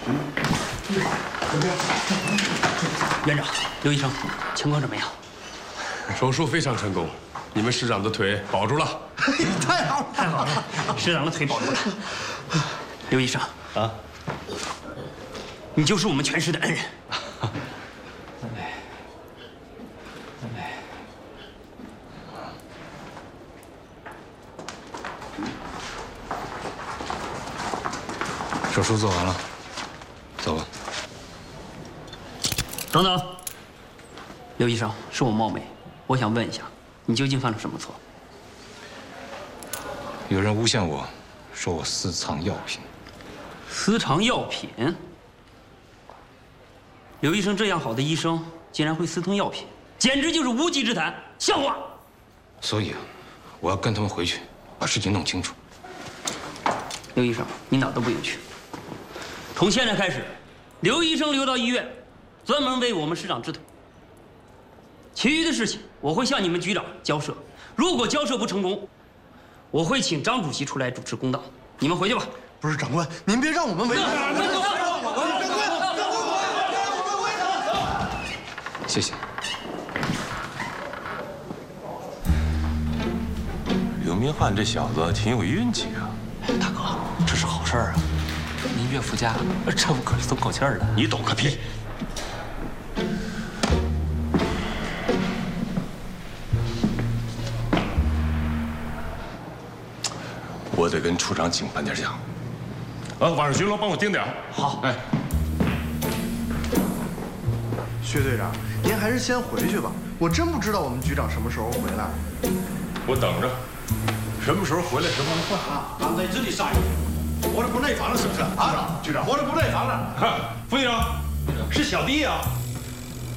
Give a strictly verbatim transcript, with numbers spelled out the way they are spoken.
院长，刘医生，情况怎么样？ 手术非常成功，你们师长的腿保住了。 太好了， 太好了，师长的腿保住了。刘医生啊，你就是我们全市的恩人。 手术做完了，走吧。 等等，刘医生，是我冒昧，我想问一下，你究竟犯了什么错？ 有人诬陷我，说我私藏药品。 私藏药品？刘医生这样好的医生，竟然会私藏药品，简直就是无稽之谈，笑话！ 所以啊，我要跟他们回去，把事情弄清楚。 刘医生，你哪儿都不用去。从现在开始，刘医生留到医院，专门为我们师长治腿。其余的事情，我会向你们局长交涉。如果交涉不成功，我会请张主席出来主持公道。你们回去吧。 不是长官，您别让我们为难。 谢谢。 刘明翰这小子挺有运气啊！ 大哥，这是好事儿啊！您岳父家这不可是松口气儿的。 你懂个屁！我得跟处长请半天假。啊，晚上巡逻帮我盯点。 好。 哎， 薛队长，您还是先回去吧。我真不知道我们局长什么时候回来。 我等着，什么时候回来什么时候换。 啊，俺在这里杀人，我这不耐烦了是不是？啊，局长，我这不耐烦了。 副局长， 是小弟啊。